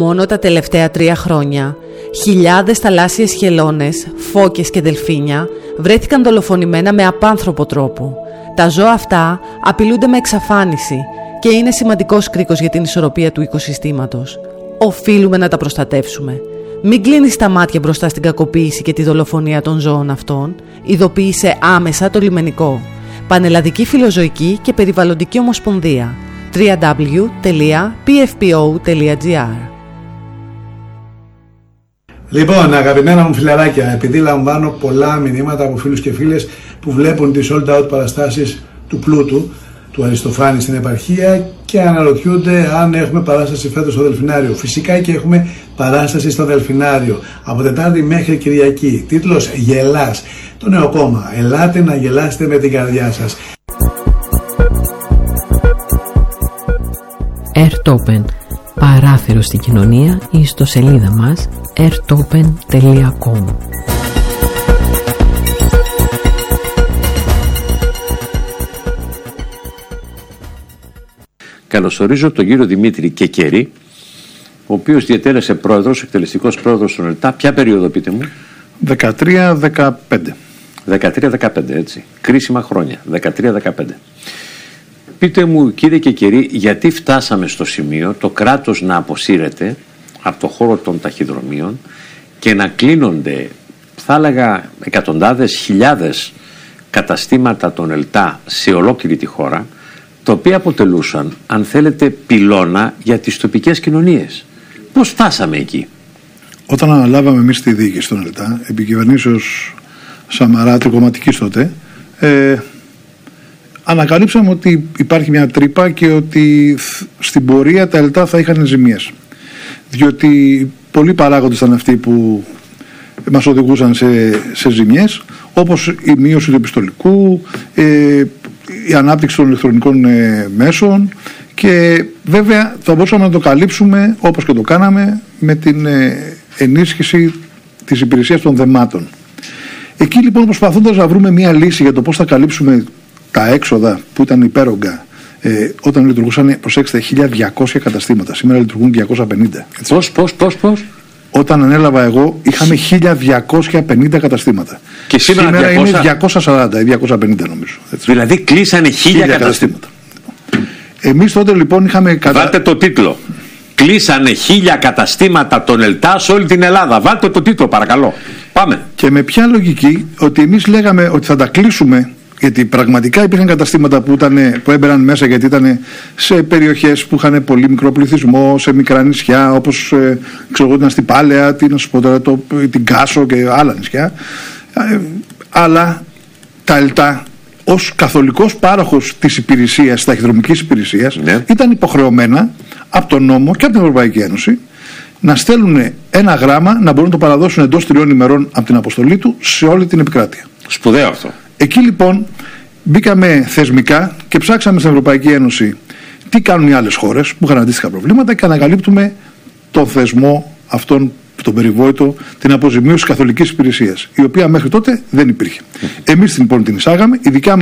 Μόνο τα τελευταία 3 χρόνια, χιλιάδες θαλάσσιες χελώνες, φώκες και δελφίνια βρέθηκαν δολοφονημένα με απάνθρωπο τρόπο. Τα ζώα αυτά απειλούνται με εξαφάνιση και είναι σημαντικός κρίκος για την ισορροπία του οικοσυστήματος. Οφείλουμε να τα προστατεύσουμε. Μην κλείνεις τα μάτια μπροστά στην κακοποίηση και τη δολοφονία των ζώων αυτών. Ειδοποίησε άμεσα το λιμενικό. Πανελλαδική Φιλοζωική και Περιβαλλοντική Ομοσπονδία. www.pfpo.gr. Λοιπόν, αγαπημένα μου φιλαράκια, επειδή λαμβάνω πολλά μηνύματα από φίλους και φίλες που βλέπουν τις sold out παραστάσεις του Πλούτου, του Αριστοφάνη στην επαρχία και αναρωτιούνται αν έχουμε παράσταση φέτος στο Δελφινάριο. Φυσικά και έχουμε παράσταση στο Δελφινάριο από Τετάρτη μέχρι Κυριακή. Τίτλος «Γελάς». Το νέο κόμμα. Ελάτε να γελάσετε με την καρδιά σας. Airtopen. Παράθυρο στην κοινωνία, η ιστοσελίδα μας airtopen.com. Καλωσορίζω τον κύριο Δημήτρη Κεκερή, ο οποίος διετέλεσε πρόεδρος, εκτελεστικός πρόεδρος των ΕΛΤΑ. Ποια περίοδο, πείτε μου? 13-15. 13-15, έτσι. Κρίσιμα χρόνια. 13-15. Πείτε μου, κύριε Κεκερή, γιατί φτάσαμε στο σημείο το κράτος να αποσύρεται από το χώρο των ταχυδρομείων και να κλείνονται, θα έλεγα, εκατοντάδες, χιλιάδες καταστήματα των ΕΛΤΑ σε ολόκληρη τη χώρα, τα οποία αποτελούσαν, αν θέλετε, πυλώνα για τις τοπικές κοινωνίες. Πώς φτάσαμε εκεί? Όταν αναλάβαμε εμείς τη διοίκηση των ΕΛΤΑ, επί κυβερνήσεως Σαμαρά, τρικομματικής τότε, ανακαλύψαμε ότι υπάρχει μια τρύπα και ότι στην πορεία τα ΕΛΤΑ θα είχαν ζημίες. Διότι πολλοί παράγοντες ήταν αυτοί που μας οδηγούσαν σε ζημίες, όπως η μείωση του επιστολικού, η ανάπτυξη των ηλεκτρονικών μέσων, και βέβαια θα μπορούσαμε να το καλύψουμε, όπως και το κάναμε, με την ενίσχυση της υπηρεσίας των δεμάτων. Εκεί λοιπόν, προσπαθώντας να βρούμε μια λύση για το πώς θα καλύψουμε τα έξοδα που ήταν υπέρογκα, όταν λειτουργούσαν, προσέξτε, 1.200 καταστήματα, σήμερα λειτουργούν 250. Πώς? Όταν ανέλαβα εγώ είχαμε 1.250 καταστήματα. Και σήμερα είναι 240 ή 250 νομίζω. Έτσι. Δηλαδή κλείσανε 1.000 καταστήματα. Εμείς τότε λοιπόν είχαμε... Βάλτε το τίτλο. Κλείσανε 1.000 καταστήματα των ΕΛΤΑ σε όλη την Ελλάδα. Βάλτε το τίτλο, παρακαλώ. Πάμε. Και με ποια λογική? Ότι εμείς λέγαμε ότι θα τα κλείσουμε, γιατί πραγματικά υπήρχαν καταστήματα που έμπαιναν μέσα, γιατί ήταν σε περιοχές που είχαν πολύ μικρό πληθυσμό, σε μικρά νησιά, όπως ήταν στην Πάλαια, την Κάσο και άλλα νησιά. Αλλά τα ΕΛΤΑ, ως καθολικός πάροχος της υπηρεσίας, της ταχυδρομικής υπηρεσίας, ήταν υποχρεωμένα από τον νόμο και από την Ευρωπαϊκή Ένωση να στέλνουν ένα γράμμα, να μπορούν να το παραδώσουν εντός 3 ημερών από την αποστολή του σε όλη την επικράτεια. Σπουδαίο αυτό. Εκεί λοιπόν μπήκαμε θεσμικά και ψάξαμε στην Ευρωπαϊκή Ένωση τι κάνουν οι άλλες χώρες που είχαν αντίστοιχα προβλήματα και ανακαλύπτουμε τον θεσμό αυτόν, τον περιβόητο, την αποζημίωση καθολικής υπηρεσίας, η οποία μέχρι τότε δεν υπήρχε. Εμείς λοιπόν την εισάγαμε,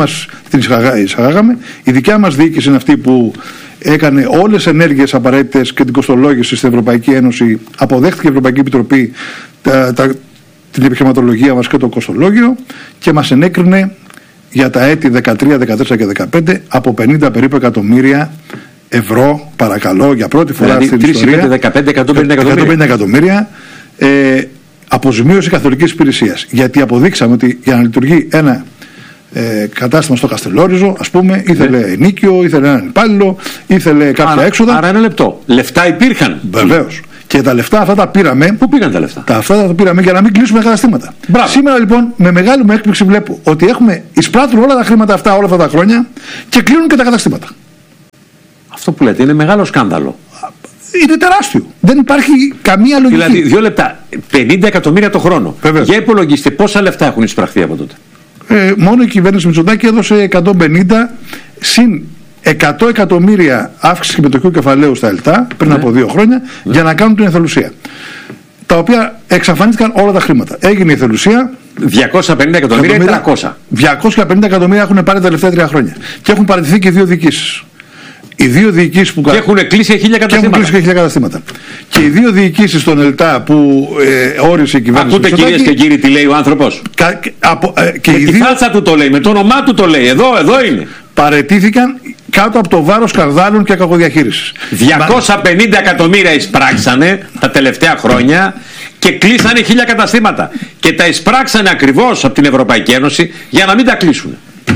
η δικιά μας διοίκηση είναι αυτή που έκανε όλες τις ενέργειες απαραίτητες και την κοστολόγηση στην Ευρωπαϊκή Ένωση, αποδέχτηκε η Ευρωπαϊκή Επιτροπή την επιχειρηματολογία μας και το κοστολόγιο και μας ενέκρινε για τα έτη 13, 14 και 15 από 50 περίπου εκατομμύρια ευρώ, παρακαλώ, για πρώτη φορά δηλαδή, στην ιστορία, 150 εκατομμύρια αποζημίωση καθολικής υπηρεσίας. Γιατί αποδείξαμε ότι για να λειτουργεί ένα κατάστημα στο Καστελόριζο, ας πούμε, ήθελε ενίκιο, ήθελε έναν υπάλληλο, ήθελε κάποια έξοδα. Άρα ένα λεπτό. Λεφτά υπήρχαν. Βεβαίως. Και τα λεφτά αυτά τα πήραμε. Πού πήγαν τα λεφτά? Αυτά τα πήραμε για να μην κλείσουμε καταστήματα. Μπράβο. Σήμερα λοιπόν με μεγάλη μου έκπληξη βλέπω ότι εισπράττουν όλα τα χρήματα αυτά όλα αυτά τα χρόνια και κλείνουν και τα καταστήματα. Αυτό που λέτε είναι μεγάλο σκάνδαλο. Είναι τεράστιο. Δεν υπάρχει καμία λογική. Δηλαδή, 2 λεπτά. 50 εκατομμύρια το χρόνο. Βεβαίως. Για υπολογίστε πόσα λεφτά έχουν εισπραχθεί από τότε. Μόνο η κυβέρνηση Μητσοτάκη έδωσε 150 συν 100 εκατομμύρια αύξηση συμμετοχικού κεφαλαίου στα ΕΛΤΑ πριν από 2 χρόνια για να κάνουν την εθελουσία. Τα οποία εξαφανίστηκαν όλα τα χρήματα. Έγινε η εθελουσία. 250 εκατομμύρια ή 300. 250 εκατομμύρια έχουν πάρει τα τελευταία 3 χρόνια. Και έχουν παραιτηθεί και 2 διοικήσεις. οι δύο διοικήσεις που. Και έχουν κλείσει 1.000 καταστήματα. Και οι δύο διοικήσεις των ΕΛΤΑ που όρισε η κυβέρνηση. Ακούτε, κυρίες και κύριοι, τι λέει ο άνθρωπος. Και με τη φάλτσα του το λέει, με το όνομά του το λέει. Εδώ είναι. Παραιτήθηκαν κάτω από το βάρος σκανδάλων και κακοδιαχείρισης. 250 εκατομμύρια εισπράξανε τα τελευταία χρόνια και κλείσανε 1.000 καταστήματα. Και τα εισπράξανε ακριβώς από την Ευρωπαϊκή Ένωση για να μην τα κλείσουν.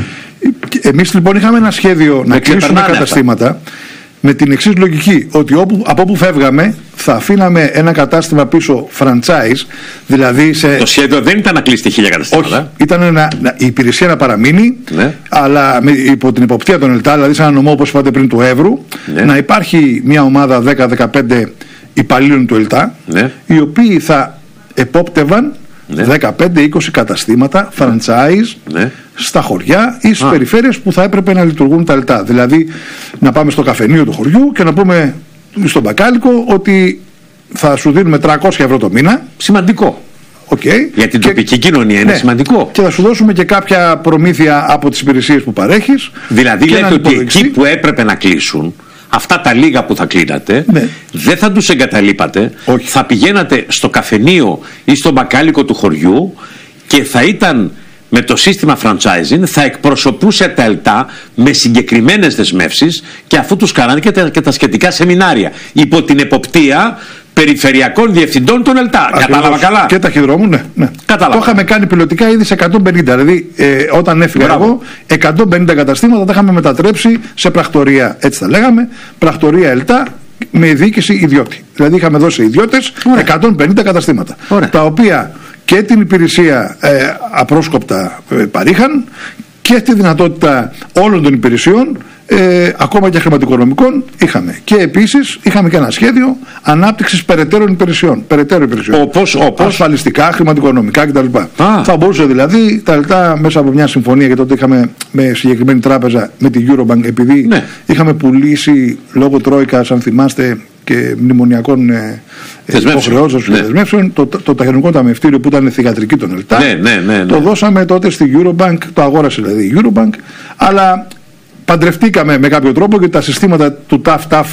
Εμείς λοιπόν είχαμε ένα σχέδιο να κλείσουμε καταστήματα με την εξής λογική, ότι από όπου φεύγαμε θα αφήναμε ένα κατάστημα πίσω franchise, δηλαδή Το σχέδιο δεν ήταν να κλείσει 1.000 καταστήματα. Όχι, ήταν η υπηρεσία να παραμείνει, ναι, αλλά υπό την εποπτεία των ΕΛΤΑ, δηλαδή σαν ένα νομό, όπως είπατε πριν, του Εύρου, ναι, να υπάρχει μια ομάδα 10-15 υπαλλήλων του ΕΛΤΑ, ναι, οι οποίοι θα επόπτευαν, ναι, 15-20 καταστήματα franchise, ναι, στα χωριά ή στις περιφέρειες που θα έπρεπε να λειτουργούν τα ΕΛΤΑ. Δηλαδή να πάμε στο καφενείο του χωριού και να πούμε στον μπακάλικο ότι θα σου δίνουμε 300 ευρώ το μήνα. Σημαντικό. Okay. Για την τοπική κοινωνία είναι, ναι, σημαντικό. Και θα σου δώσουμε και κάποια προμήθεια από τις υπηρεσίες που παρέχεις. Δηλαδή λέτε ότι εκεί που έπρεπε να κλείσουν, αυτά τα λίγα που θα κλείνατε, ναι, δεν θα τους εγκαταλείπατε. Όχι. Θα πηγαίνατε στο καφενείο ή στο μπακάλικο του χωριού και θα ήταν με το σύστημα franchising, θα εκπροσωπούσε τα ΕΛΤΑ με συγκεκριμένες δεσμεύσεις και αφού τους κάνανε και τα σχετικά σεμινάρια υπό την εποπτεία περιφερειακών διευθυντών των ΕΛΤΑ. Κατάλαβα καλά. Και ταχυδρόμου, ναι. Το είχαμε κάνει πιλωτικά ήδη σε 150. Δηλαδή, όταν έφυγα εγώ, 150 καταστήματα τα είχαμε μετατρέψει σε πρακτορία. Έτσι τα λέγαμε. Πρακτορία ΕΛΤΑ με διοίκηση ιδιώτη. Δηλαδή, είχαμε δώσει ιδιώτες 150 καταστήματα. Ωραία. Τα οποία και την υπηρεσία απρόσκοπτα παρήχαν και τη δυνατότητα όλων των υπηρεσιών, ακόμα και χρηματοοικονομικών, είχαμε. Και επίσης είχαμε και ένα σχέδιο ανάπτυξης περαιτέρω υπηρεσιών. Όπως ασφαλιστικά, χρηματοοικονομικά κτλ. Θα μπορούσε δηλαδή τα ΕΛΤΑ μέσα από μια συμφωνία, και τότε είχαμε με συγκεκριμένη τράπεζα, με την Eurobank, επειδή είχαμε πουλήσει λόγω Τρόικας, αν θυμάστε, και μνημονιακών υποχρεώσεων και δεσμεύσεων, το ταχυδρομικό ταμιευτήριο που ήταν θυγατρική των ΕΛΤΑ, το δώσαμε τότε στη Eurobank, το αγόρασε δηλαδή η Eurobank, αλλά παντρευτήκαμε με κάποιο τρόπο και τα συστήματα του TAF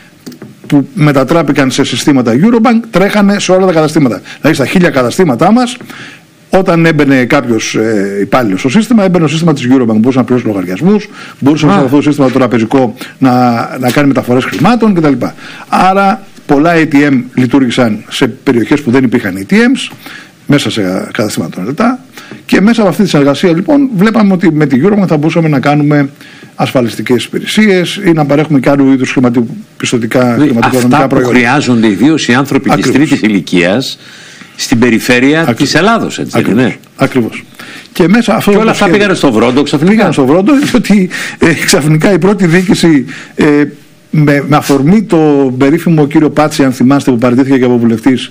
που μετατράπηκαν σε συστήματα Eurobank τρέχανε σε όλα τα καταστήματα. Δηλαδή στα 1.000 καταστήματά μας, όταν έμπαινε κάποιος υπάλληλος στο σύστημα, έμπαινε το σύστημα της Eurobank. Μπορούσε να πληρώσει λογαριασμούς, μπορούσε με αυτό το σύστημα το τραπεζικό να κάνει μεταφορές χρημάτων κτλ. Άρα πολλά ATM λειτουργήσαν σε περιοχές που δεν υπήρχαν ATMs, μέσα σε καταστήματα των ΕΛΤΑ, και μέσα από αυτή τη συνεργασία λοιπόν βλέπαμε ότι με τη Eurobank θα μπορούσαμε να κάνουμε ασφαλιστικές υπηρεσίες ή να παρέχουμε και άλλου είδους χρηματοπιστωτικά χρηματοοικονομικά προϊόντα. Που χρειάζονται ιδίως οι άνθρωποι της τρίτης ηλικίας στην περιφέρεια της Ελλάδος, έτσι δεν είναι? Ακριβώς. Και μέσα αυτό. Και όλα αυτά πήγανε στο Βρόντο ξαφνικά. Πήγανε στο Βρόντο, διότι ξαφνικά η πρώτη διοίκηση, με αφορμή το περίφημο κύριο Πάτση, αν θυμάστε, που παραιτήθηκε και από βουλευτής,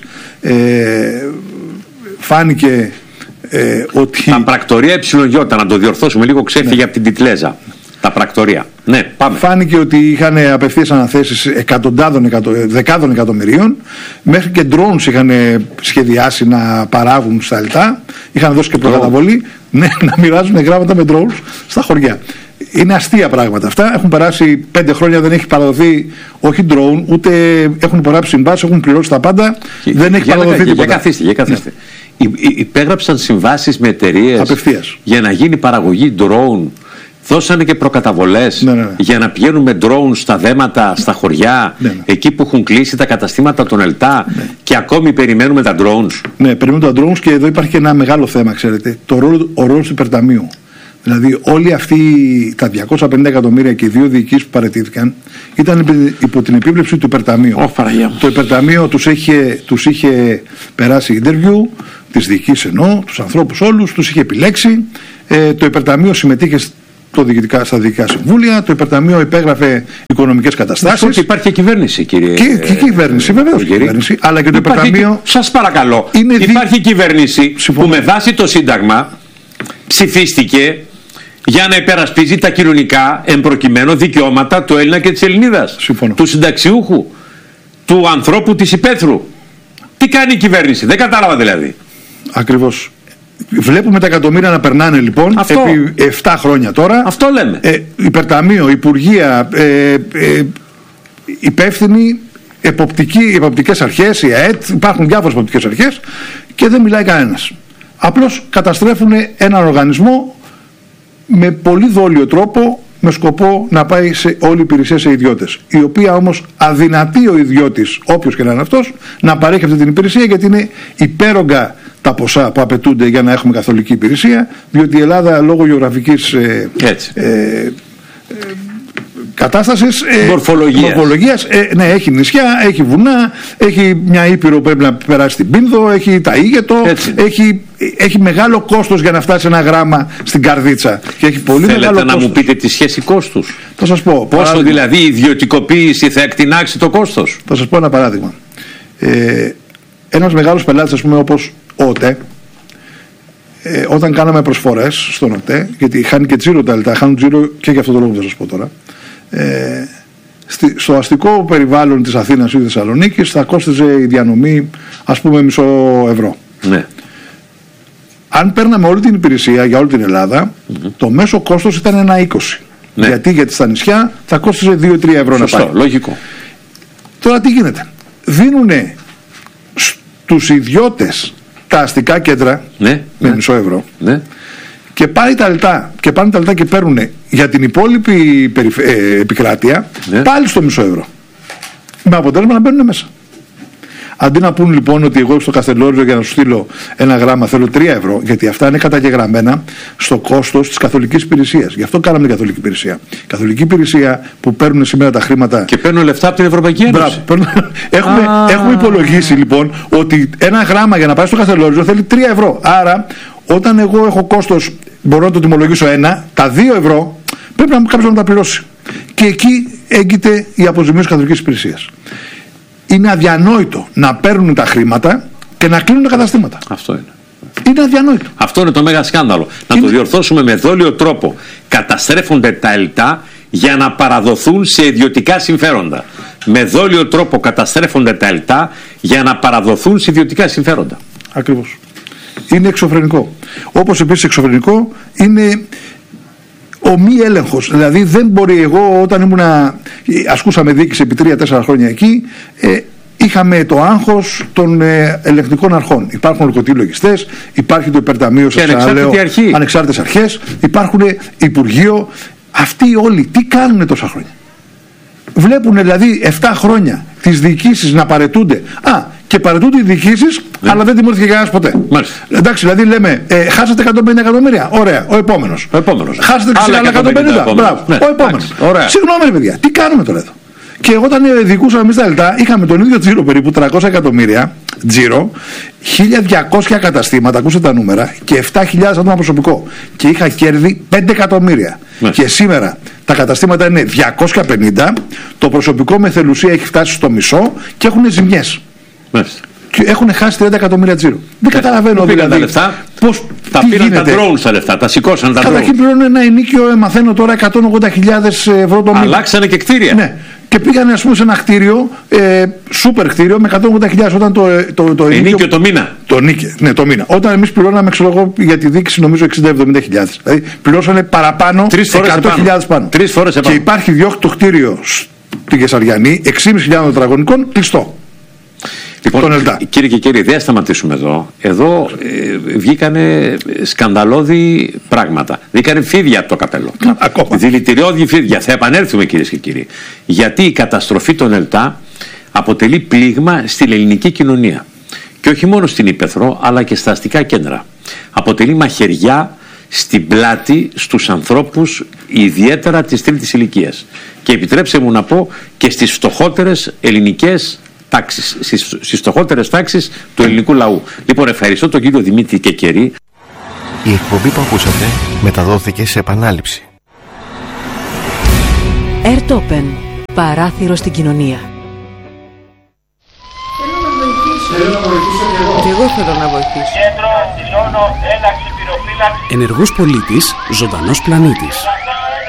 φάνηκε ότι. Τα πρακτορία ΕΙ, να το διορθώσουμε λίγο, ξέφυγε από την τιτλέζα. Τα πρακτορία. Ναι, πάμε. Φάνηκε ότι είχαν απευθείας αναθέσεις δεκάδων εκατομμυρίων, μέχρι και drones είχαν σχεδιάσει να παράγουν στα ΕΛΤΑ, είχαν δώσει και προκαταβολή να μοιράζουν γράμματα με drones στα χωριά. Είναι αστεία πράγματα αυτά. Έχουν περάσει 5 χρόνια, δεν έχει παραδοθεί όχι drone, ούτε έχουν υπογράψει συμβάσεις, έχουν πληρώσει τα πάντα. Δεν έχει παραδοθεί τίποτα. Για καθίστε. Υπέγραψαν συμβάσεις με εταιρείες για να γίνει παραγωγή drone. Δώσανε και προκαταβολές για να πηγαίνουν με drones στα δέματα, στα χωριά, εκεί που έχουν κλείσει τα καταστήματα των ΕΛΤΑ, και ακόμη περιμένουμε τα drones. Ναι, περιμένουμε τα drones, και εδώ υπάρχει και ένα μεγάλο θέμα, ξέρετε, ο ρόλος του υπερταμείου. Δηλαδή όλοι αυτοί τα 250 εκατομμύρια και οι δύο διοικήσεις που παραιτήθηκαν ήταν υπό την επίβλεψη του υπερταμείου. Το υπερταμείο τους είχε περάσει interview, τις διοικήσεις εννοώ, τους ανθρώπους όλους, τους είχε επιλέξει. Το υπερταμείο συμμετείχε στα διοικητικά συμβούλια, το υπερταμείο υπέγραφε οικονομικές καταστάσεις. Και υπάρχει και κυβέρνηση, κύριε. Και κυβέρνηση, βεβαίως. Κυβέρνηση, αλλά και το υπερταμείο. Σας παρακαλώ, υπάρχει κυβέρνηση που με βάση το Σύνταγμα ψηφίστηκε για να υπερασπίζει τα κοινωνικά εμπροκειμένο δικαιώματα του Έλληνα και της Ελληνίδας. Συμφωνώ. Του συνταξιούχου, του ανθρώπου της υπαίθρου. Τι κάνει η κυβέρνηση, δεν κατάλαβα δηλαδή. Ακριβώς. Βλέπουμε τα εκατομμύρια να περνάνε λοιπόν επί 7 χρόνια τώρα. Αυτό λέμε. Υπερταμείο, Υπουργεία, υπεύθυνοι, εποπτικές αρχές, η ΑΕΤ, υπάρχουν διάφορες εποπτικές αρχές και δεν μιλάει κανένας. Απλώς καταστρέφουν έναν οργανισμό με πολύ δόλιο τρόπο, με σκοπό να πάει σε όλη η υπηρεσία σε ιδιώτες, η οποία όμως αδυνατεί ο ιδιώτης, όποιος και να είναι αυτός, να παρέχει αυτή την υπηρεσία, γιατί είναι υπέρογκα τα ποσά που απαιτούνται για να έχουμε καθολική υπηρεσία, διότι η Ελλάδα λόγω γεωγραφικής κατάστασης, μορφολογίας, ναι, έχει νησιά, έχει βουνά, έχει μια ήπειρο που πρέπει να περάσει στην Πίνδο, έχει τα Ήγετο, έχει μεγάλο κόστος για να φτάσει ένα γράμμα στην Καρδίτσα. Και έχει πολύ Θέλετε μεγάλο να κόστος. μου πείτε τη σχέση κόστους? Θα σας πω. Πόσο δηλαδή η ιδιωτικοποίηση θα εκτινάξει το κόστος? Θα σας πω ένα παράδειγμα. Ένας μεγάλος πελάτης, ας πούμε, όπως ο ΟΤΕ, όταν κάναμε προσφορές στον ΟΤΕ, γιατί χάνει και τζίρο τα λεπτά, χάνουν τζίρο και για αυτό το λόγο που θα σας πω τώρα, στο αστικό περιβάλλον της Αθήνας ή της Θεσσαλονίκης θα κόστιζε η διανομή, ας πούμε, €100. Ναι. Αν παίρναμε όλη την υπηρεσία για όλη την Ελλάδα, το μέσο κόστος ήταν ένα 20. Ναι. Γιατί στα νησιά θα κόστιζε 2-3 ευρώ. Σωστό, να πάει. λογικό. Τώρα τι γίνεται? Δίνουνε στους ιδιώτες τα αστικά κέντρα, ναι, με ναι, €100, ναι, και πάνε τα λεπτά και παίρνουν για την υπόλοιπη επικράτεια, ναι, πάλι στο €100. Με αποτέλεσμα να μπαίνουν μέσα. Αντί να πούν λοιπόν ότι εγώ στο Καστελόριζο για να σου στείλω ένα γράμμα θέλω €3, γιατί αυτά είναι καταγεγραμμένα στο κόστος της καθολικής υπηρεσίας. Γι' αυτό κάναμε την καθολική υπηρεσία. Η καθολική υπηρεσία που παίρνουν σήμερα τα χρήματα. Και παίρνουν λεφτά από την Ευρωπαϊκή Ένωση. Έχουμε υπολογίσει λοιπόν ότι ένα γράμμα για να πάει στο Καστελόριζο θέλει €3. Άρα, όταν εγώ έχω κόστος, μπορώ να το τιμολογήσω τα €2 πρέπει να κάποιος να τα πληρώσει. Και εκεί έγκυται η αποζημίωση καθολικής υπηρεσίας. Είναι αδιανόητο να παίρνουν τα χρήματα και να κλείνουν τα καταστήματα. Αυτό είναι. Είναι αδιανόητο. Αυτό είναι το μέγα σκάνδαλο. Να το διορθώσουμε με δόλιο τρόπο. Καταστρέφονται τα ΕΛΤΑ για να παραδοθούν σε ιδιωτικά συμφέροντα. Με δόλιο τρόπο καταστρέφονται τα ΕΛΤΑ για να παραδοθούν σε ιδιωτικά συμφέροντα. Ακριβώς. Είναι εξωφρενικό. Όπως επίσης εξωφρενικό είναι ο μη έλεγχος. Δηλαδή δεν μπορεί, εγώ όταν ασκούσαμε διοίκηση επί 3-4 χρόνια εκεί, είχαμε το άγχος των ελεγκτικών αρχών. Υπάρχουν ορκωτοί λογιστές, υπάρχει το υπερταμείο, σας ξαναλέω, ανεξάρτητες αρχές, υπάρχουν Υπουργείο. Αυτοί όλοι τι κάνουν τόσα χρόνια? Βλέπουν δηλαδή 7 χρόνια τις διοικήσεις να παρετούνται. Και παρετούνται οι διοικήσεις, αλλά δεν τιμωρήθηκε κανένας ποτέ. Μάλιστα. Εντάξει, δηλαδή λέμε, χάσατε 150 εκατομμύρια. Ωραία, ο επόμενος. Χάσατε 60 εκατομμύρια. Μπράβο, ναι, ο επόμενος. Συγγνώμη, ρε παιδιά, τι κάνουμε τώρα εδώ? Και όταν διοικούσαμε εμείς τα ΕΛΤΑ, είχαμε τον ίδιο τζίρο περίπου 300 εκατομμύρια τζίρο, 1.200 καταστήματα, ακούστε τα νούμερα, και 7.000 άτομα προσωπικό. Και είχα κέρδη 5 εκατομμύρια. Και σήμερα τα καταστήματα είναι 250, το προσωπικό με θελουσία έχει φτάσει στο μισό και έχουν ζημιές. Και έχουν χάσει 30 εκατομμύρια τζίρο. Δεν καταλαβαίνω δηλαδή πώς. Τα πήραν τα drones τα λεφτά, τα σηκώσαν τα drones. Καταρχήν πληρώνουν ένα ενίκιο, μαθαίνω τώρα, 180.000 ευρώ το μήνα. Αλλάξανε και κτίρια. Ναι. Και πήγανε, ας πούμε, σε ένα κτίριο, σούπερ κτίριο, με 180.000 όταν το ενίκιο το μήνα. Ναι, το μήνα. Όταν εμείς πληρώναμε, ξέρω εγώ, για τη δίκηση νομίζω 60-70.000. Δηλαδή πληρώσανε παραπάνω, 100.000 πάνω. 3 φορές επάνω. Και υπάρχει διώχτο κτίριο στη Κεσαριανή, 6.500 τετραγωνικών, κλειστό. Λοιπόν, κύριε και κύριοι, δεν σταματήσουμε εδώ. Εδώ βγήκανε σκανδαλώδη πράγματα. Βγήκανε φίδια από το καπέλο. Δηλητηριώδη φίδια. Θα επανέλθουμε, κυρίες και κύριοι. Γιατί η καταστροφή των ΕΛΤΑ αποτελεί πλήγμα στην ελληνική κοινωνία. Και όχι μόνο στην Ύπαιθρο, αλλά και στα αστικά κέντρα. Αποτελεί μαχαιριά στην πλάτη στους ανθρώπους, ιδιαίτερα της τρίτης ηλικίας. Και επιτρέψτε μου να πω και στις φτωχότερες ελληνικές τάξεις, στις φτωχότερες τάξεις του ελληνικού λαού. Λοιπόν, ευχαριστώ τον κύριο Δημήτρη Κεκερή. Η εκπομπή που ακούσατε μεταδόθηκε σε επανάληψη. Airtopen. Παράθυρο στην κοινωνία. Θέλω να βοηθήσω και εγώ. Και εγώ θέλω να βοηθήσω. Κέντρο, ζώνο, ένταξη, πυροφύλαξη. Ενεργός πολίτης, ζωντανός πλανήτης.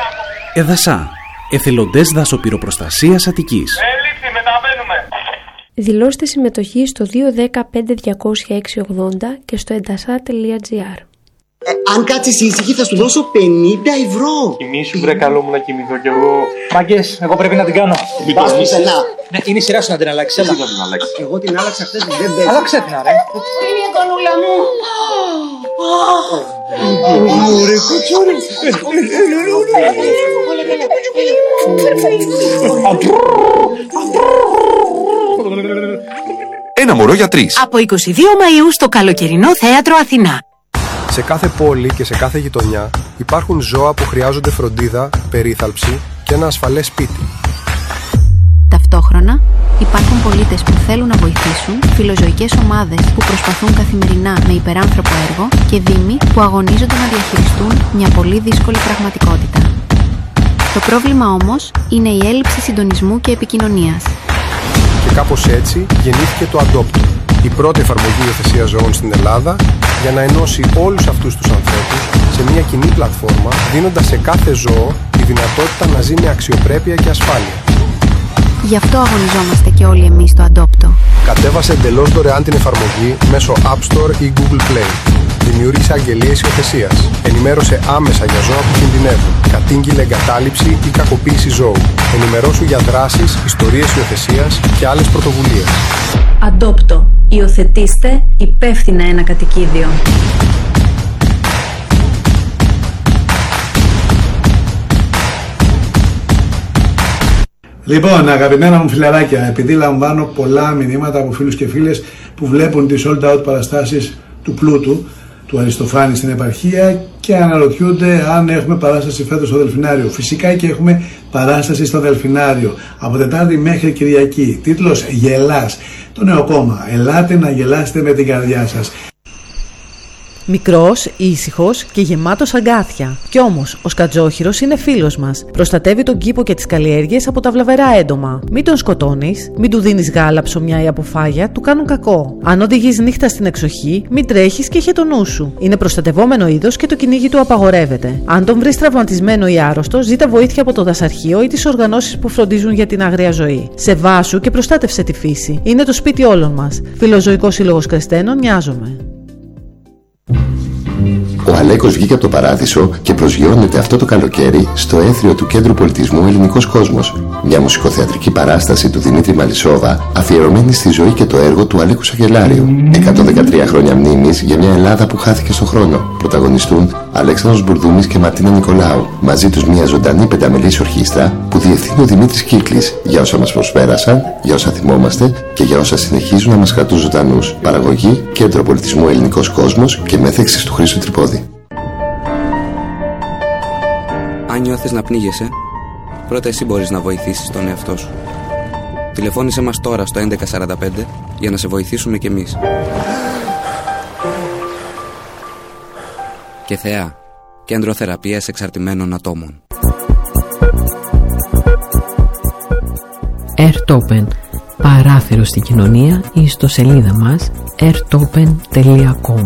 ΕΔΑΣΑ. Εθελοντές Δασοπυροπροστασίας Αττικής. Έληξη, μεταβαίνουμε. Δηλώστε συμμετοχή στο 210-5200-680 και στο entasat.gr. Αν κάτσεις ήσυχη θα σου δώσω 50 ευρώ. Κοιμήσου βρε, καλό μου να κοιμηθώ κι εγώ. Μάγκες, εγώ πρέπει να την κάνω. Πας πουθενά. Ναι, είναι η σειρά σου να την αλλάξεις. Εσύ θα την αλλάξεις. Εγώ την άλλαξα χθες, δεν παίζει. Αλλάξε την άρα. Είναι η κονούλα μου. Ωραία, κουτσούρι. Ένα μωρό για 3. Από 22 Μαΐου στο καλοκαιρινό θέατρο Αθηνά. Σε κάθε πόλη και σε κάθε γειτονιά υπάρχουν ζώα που χρειάζονται φροντίδα, περίθαλψη και ένα ασφαλές σπίτι. Ταυτόχρονα, υπάρχουν πολίτες που θέλουν να βοηθήσουν, φιλοζωικές ομάδες που προσπαθούν καθημερινά με υπεράνθρωπο έργο και δήμοι που αγωνίζονται να διαχειριστούν μια πολύ δύσκολη πραγματικότητα. Το πρόβλημα όμως είναι η έλλειψη συντονισμού και επικοινωνίας. Και κάπως έτσι γεννήθηκε το Adopt, η πρώτη εφαρμογή υιοθεσίας ζώων στην Ελλάδα, για να ενώσει όλους αυτούς τους ανθρώπους σε μια κοινή πλατφόρμα, δίνοντας σε κάθε ζώο τη δυνατότητα να ζει με αξιοπρέπεια και ασφάλεια. Γι' αυτό αγωνιζόμαστε και όλοι εμείς στο Adopto. Κατέβασε εντελώς δωρεάν την εφαρμογή μέσω App Store ή Google Play. Δημιούργησε αγγελίες υιοθεσίας. Ενημέρωσε άμεσα για ζώα που κινδυνεύουν. Κατήγγειλε εγκατάλειψη ή κακοποίηση ζώου. Ενημερώσου για δράσεις, ιστορίες υιοθεσίας και άλλες πρωτοβουλίες. Adopto. Υιοθετήστε υπεύθυνα ένα κατοικίδιο. Λοιπόν, αγαπημένα μου φιλαράκια, επειδή λαμβάνω πολλά μηνύματα από φίλους και φίλες που βλέπουν τις sold out παραστάσεις του Πλούτου, του Αριστοφάνη στην επαρχία και αναρωτιούνται αν έχουμε παράσταση φέτος στο Δελφινάριο. Φυσικά και έχουμε παράσταση στο Δελφινάριο από Τετάρτη μέχρι Κυριακή. Τίτλος «Γελάς». Το νέο κόμμα. Ελάτε να γελάσετε με την καρδιά σας. Μικρός, ήσυχος και γεμάτος αγκάθια. Κι όμως, ο Σκατζόχυρος είναι φίλος μας. Προστατεύει τον κήπο και τις καλλιέργειες από τα βλαβερά έντομα. Μην τον σκοτώνεις, μην του δίνεις γάλα, ψωμιά ή αποφάγια, του κάνουν κακό. Αν οδηγείς νύχτα στην εξοχή, μην τρέχεις και είχε το νου σου. Είναι προστατευόμενο είδος και το κυνήγι του απαγορεύεται. Αν τον βρεις τραυματισμένο ή άρρωστο, ζήτα βοήθεια από το δασαρχείο ή τις οργανώσεις που φροντίζουν για την άγρια ζωή. Σεβάσου και προστάτευσε τη φύση. Είναι το σπίτι όλων μας. Φιλοζωικός Σύλλογος Κρεστένων, νοιάζομαι. Ο Αλέκος βγήκε από το παράδεισο και προσγειώνεται αυτό το καλοκαίρι στο έθριο του Κέντρου Πολιτισμού Ελληνικός Κόσμος. Μια μουσικοθεατρική παράσταση του Δημήτρη Μαλισσόβα, αφιερωμένη στη ζωή και το έργο του Αλέκου Σαγγελάριου. 113 χρόνια μνήμης για μια Ελλάδα που χάθηκε στον χρόνο. Πρωταγωνιστούν Αλέξανδρος Μπουρδούμης και Μαρτίνα Νικολάου. Μαζί τους μια ζωντανή πενταμελής ορχήστρα που διευθύνει ο Δημήτρης Κύκλης για όσα μας προσπέρασαν, για όσα θυμόμαστε και για όσα συνεχίζουν να μας κρατούν ζωντανούς. Παραγωγή Κέντρο Πολιτισμού Ελληνικός Κόσμος και μέθεξης του Χρήστου Τρυπόδη. Αν νιώθεις να πνίγεσαι, πρώτα εσύ μπορείς να βοηθήσεις τον εαυτό σου. Τηλεφώνησέ μας τώρα στο 1145 για να σε βοηθήσουμε κι εμείς. Και Θεά, Κέντρο Θεραπείας Εξαρτημένων Ατόμων. Airtopen, παράθυρο στην κοινωνία, η ιστοσελίδα μας airtopen.com.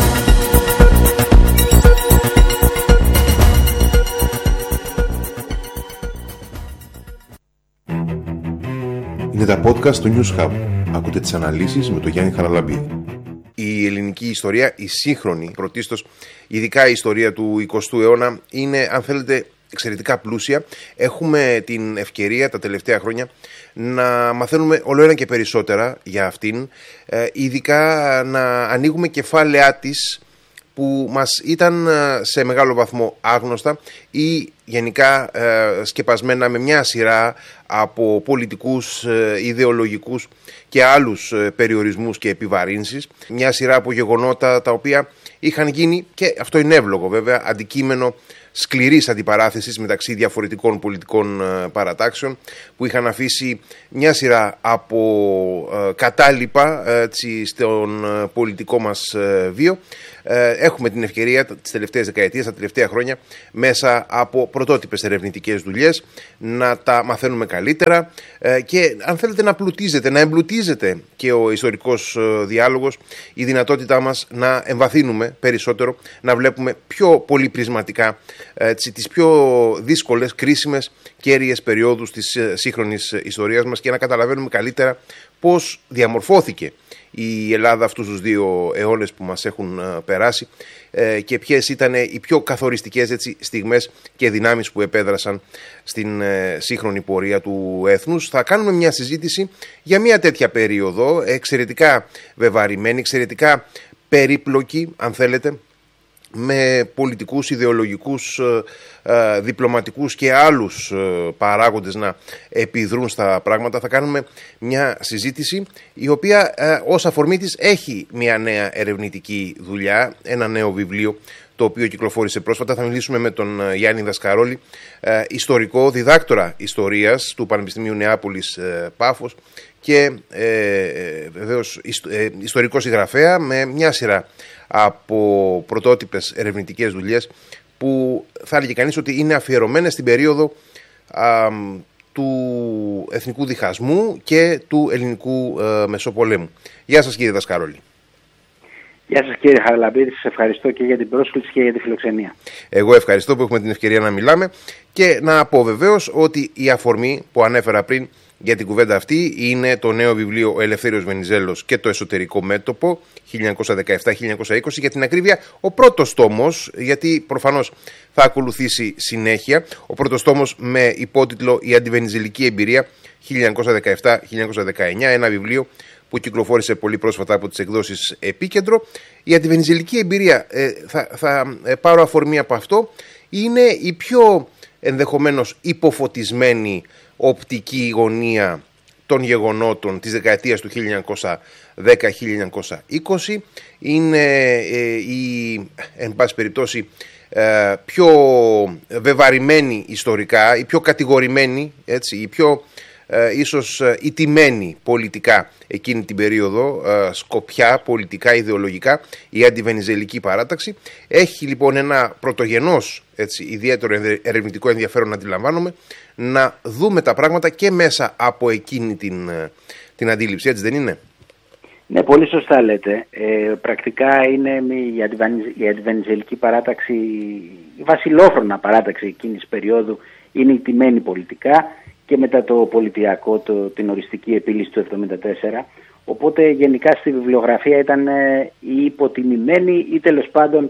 Είναι τα podcast του News Hub. Ακούτε τις αναλύσεις με τον Γιάννη Χαραλαμπίδη. Η ελληνική ιστορία, η σύγχρονη πρωτίστως, ειδικά η ιστορία του 20ου αιώνα, είναι, αν θέλετε, εξαιρετικά πλούσια. Έχουμε την ευκαιρία τα τελευταία χρόνια να μαθαίνουμε όλο ένα και περισσότερα για αυτήν, ειδικά να ανοίγουμε κεφάλαιά της που μας ήταν σε μεγάλο βαθμό άγνωστα ή γενικά σκεπασμένα με μια σειρά από πολιτικούς, ιδεολογικούς και άλλους περιορισμούς και επιβαρύνσεις. Μια σειρά από γεγονότα τα οποία είχαν γίνει, και αυτό είναι εύλογο βέβαια, αντικείμενο σκληρής αντιπαράθεσης μεταξύ διαφορετικών πολιτικών παρατάξεων που είχαν αφήσει μια σειρά από κατάλοιπα στον πολιτικό μας βίο. Έχουμε την ευκαιρία τις τελευταίες δεκαετίες, τα τελευταία χρόνια, μέσα από πρωτότυπες ερευνητικές δουλειές, να τα μαθαίνουμε καλύτερα και αν θέλετε να εμπλουτίζεται και ο ιστορικός διάλογος, η δυνατότητά μας να εμβαθύνουμε περισσότερο, να βλέπουμε πιο πολυπρισματικά τις πιο δύσκολες, κρίσιμες, κέρυες περιόδους της σύγχρονης ιστορίας μας και να καταλαβαίνουμε καλύτερα πώς διαμορφώθηκε η Ελλάδα αυτούς τους 2 αιώνες που μας έχουν περάσει και ποιες ήταν οι πιο καθοριστικές στιγμές και δυνάμεις που επέδρασαν στην σύγχρονη πορεία του έθνους. Θα κάνουμε μια συζήτηση για μια τέτοια περίοδο, εξαιρετικά βεβαρημένη, εξαιρετικά περίπλοκη, αν θέλετε, με πολιτικούς, ιδεολογικούς, διπλωματικούς και άλλους παράγοντες να επιδρούν στα πράγματα. Θα κάνουμε μια συζήτηση η οποία ως αφορμή της έχει μια νέα ερευνητική δουλειά, ένα νέο βιβλίο το οποίο κυκλοφόρησε πρόσφατα. Θα μιλήσουμε με τον Γιάννη Δασκαρόλη, ιστορικό, διδάκτορα ιστορίας του Πανεπιστημίου Νεάπολης Πάφος και βεβαίως ιστορικό συγγραφέα με μια σειρά από πρωτότυπες ερευνητικές δουλειές που θα έλεγε κανείς ότι είναι αφιερωμένες στην περίοδο του εθνικού διχασμού και του ελληνικού Μεσοπολέμου. Γεια σας κύριε Δασκαρόλη. Γεια σας κύριε Χαραλαμπίδη, σας ευχαριστώ και για την πρόσκληση και για τη φιλοξενία. Εγώ ευχαριστώ που έχουμε την ευκαιρία να μιλάμε και να πω βεβαίως ότι η αφορμή που ανέφερα πριν για την κουβέντα αυτή είναι το νέο βιβλίο «Ο Ελευθέριος Βενιζέλος και το εσωτερικό μέτωπο 1917-1920». Για την ακρίβεια, ο πρώτος τόμος, γιατί προφανώς θα ακολουθήσει συνέχεια, ο πρώτος τόμος με υπότιτλο «Η αντιβενιζελική εμπειρία 1917-1919», ένα βιβλίο που κυκλοφόρησε πολύ πρόσφατα από τις εκδόσεις Επίκεντρο. Η αντιβενιζελική εμπειρία, θα πάρω αφορμή από αυτό, είναι η πιο ενδεχομένως υποφωτισμένη οπτική γωνία των γεγονότων της δεκαετίας του 1910-1920. Είναι η, εν πάση περιπτώσει, πιο βεβαρημένη ιστορικά, η πιο κατηγορημένη, έτσι, η πιο ίσως ηττημένη πολιτικά εκείνη την περίοδο, σκοπιά, πολιτικά, ιδεολογικά, η αντιβενιζελική παράταξη. Έχει λοιπόν ένα πρωτογενώς, έτσι, ιδιαίτερο ερευνητικό ενδιαφέρον, αντιλαμβάνομαι, να δούμε τα πράγματα και μέσα από εκείνη την αντίληψη, έτσι δεν είναι? Ναι, πολύ σωστά λέτε. Πρακτικά είναι η αντιβενιζελική παράταξη, η βασιλόφρονα παράταξη εκείνης περίοδου, είναι ηττημένη πολιτικά και μετά το πολιτιακό, την οριστική επίλυση του 1974. Οπότε γενικά στη βιβλιογραφία ήταν ή υποτιμημένη ή τέλος πάντων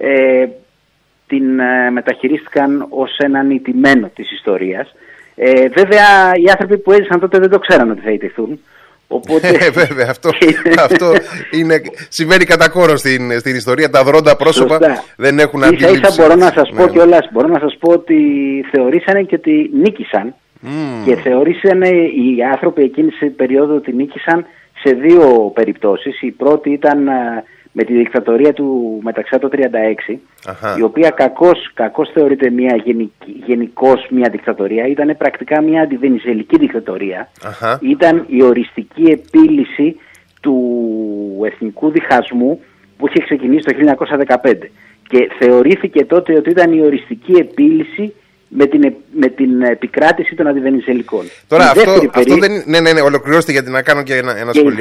την μεταχειρίστηκαν ως έναν ηττημένο της ιστορίας. Βέβαια οι άνθρωποι που έζησαν τότε δεν το ξέραν ότι θα ηττηθούν. Οπότε... βέβαια, αυτό είναι, συμβαίνει κατά κόρο στην ιστορία. Τα δρόντα πρόσωπα δεν έχουν αντίληψη. Ίσα μπορώ να σας πω κιόλας, μπορώ να σας πω ότι θεωρήσανε και ότι νίκησαν. Και θεωρήσανε οι άνθρωποι εκείνης της περίοδου ότι νίκησαν σε 2 περιπτώσεις. Η πρώτη ήταν με τη δικτατορία του Μεταξά το 1936, η οποία κακώς θεωρείται γενικώς μια δικτατορία. Ήταν πρακτικά μια αντιβενιζελική δικτατορία. Ήταν η οριστική επίλυση του εθνικού διχασμού που είχε ξεκινήσει το 1915 και θεωρήθηκε τότε ότι ήταν η οριστική επίλυση με την επικράτηση των αντιβενιζελικών. Τώρα αυτό δεν είναι... Ναι, ολοκληρώστε γιατί να κάνω και ένα σχολείο.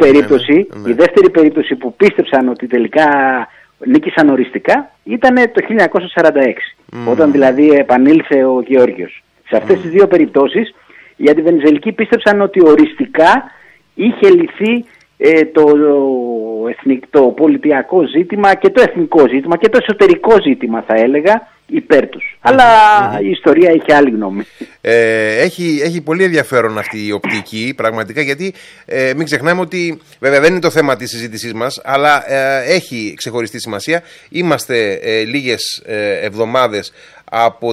Η δεύτερη περίπτωση που πίστεψαν ότι τελικά νίκησαν οριστικά ήταν το 1946, όταν δηλαδή επανήλθε ο Γεώργιος. Σε αυτές τις 2 περιπτώσεις οι αντιβενιζελικοί πίστεψαν ότι οριστικά είχε λυθεί το πολιτιακό ζήτημα και το εθνικό ζήτημα και το εσωτερικό ζήτημα, θα έλεγα, υπέρ τους. Αλλά η ιστορία είχε άλλη γνώμη. Έχει πολύ ενδιαφέρον αυτή η οπτική, πραγματικά, γιατί μην ξεχνάμε ότι βέβαια δεν είναι το θέμα της συζήτησής μας, αλλά έχει ξεχωριστή σημασία. Είμαστε λίγες εβδομάδες από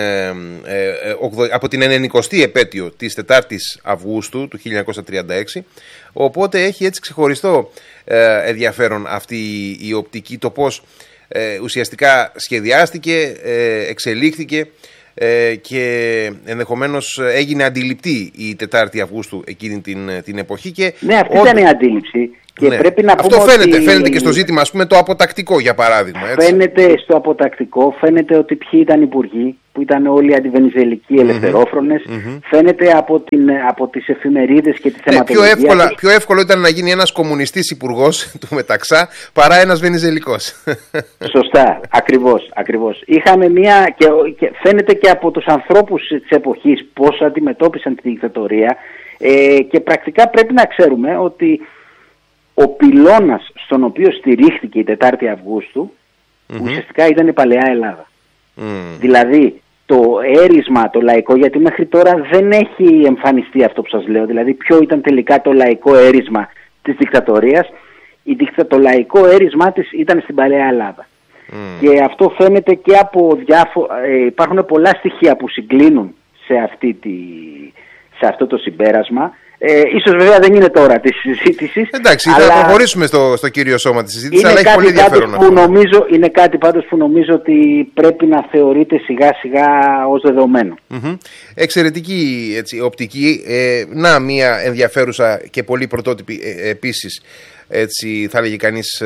την 90η επέτειο της 4ης Αυγούστου του 1936, οπότε έχει έτσι ξεχωριστό ενδιαφέρον αυτή η οπτική, το πώς ουσιαστικά σχεδιάστηκε, εξελίχθηκε και ενδεχομένως έγινε αντιληπτή η 4η Αυγούστου εκείνη την εποχή. Και ναι, αυτή ήταν η αντίληψη Και πρέπει να αυτό πούμε φαίνεται και στο ζήτημα, ας πούμε, το αποτακτικό, για παράδειγμα. Έτσι. Φαίνεται στο αποτακτικό, φαίνεται ότι ποιοι ήταν υπουργοί, που ήταν όλοι οι αντιβενιζελικοί ελευθερόφρονες. Φαίνεται από τις εφημερίδες και τη θεματολογία. Πιο εύκολο ήταν να γίνει ένας κομμουνιστής υπουργός του Μεταξά παρά ένας βενιζελικός. Σωστά, ακριβώς. Είχαμε και φαίνεται και από τους ανθρώπους της εποχής πώς αντιμετώπισαν τη δικτατορία, και πρακτικά πρέπει να ξέρουμε ότι ο πυλώνας στον οποίο στηρίχθηκε η 4η Αυγούστου ουσιαστικά ήταν η παλαιά Ελλάδα. Δηλαδή το έρισμα, το λαϊκό, γιατί μέχρι τώρα δεν έχει εμφανιστεί αυτό που σας λέω, δηλαδή ποιο ήταν τελικά το λαϊκό έρισμα της δικτατορίας. Το λαϊκό έρισμα της ήταν στην παλαιά Ελλάδα. Και αυτό φαίνεται και από υπάρχουν πολλά στοιχεία που συγκλίνουν σε αυτό το συμπέρασμα. Ίσως βέβαια δεν είναι τώρα τη συζήτηση. Εντάξει, θα προχωρήσουμε στο κύριο σώμα της συζήτησης, αλλά έχει πολύ ενδιαφέρον. Είναι κάτι πάντως που νομίζω ότι πρέπει να θεωρείται σιγά σιγά ως δεδομένο. Εξαιρετική οπτική. Να μια ενδιαφέρουσα και πολύ πρωτότυπη επίσης, θα λέγει κανείς,